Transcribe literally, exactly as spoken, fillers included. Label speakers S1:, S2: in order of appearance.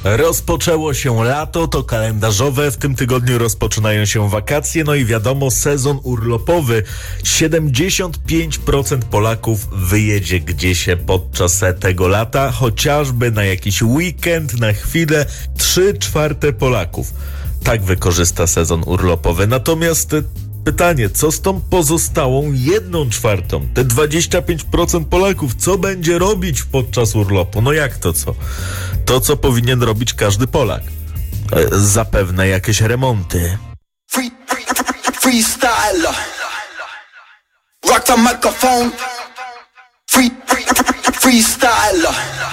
S1: Rozpoczęło się lato, to kalendarzowe, w tym tygodniu rozpoczynają się wakacje, no i wiadomo, sezon urlopowy. siedemdziesiąt pięć procent Polaków wyjedzie gdzieś podczas tego lata, chociażby na jakiś weekend, na chwilę. Trzy czwarte Polaków tak wykorzysta sezon urlopowy. Natomiast pytanie, co z tą pozostałą jedną czwartą? Te dwadzieścia pięć procent Polaków, co będzie robić podczas urlopu? No jak to co? To, co powinien robić każdy Polak. E, zapewne jakieś remonty.
S2: Free, free, free, freestyle. Rock the microphone. Free, free, free, freestyle.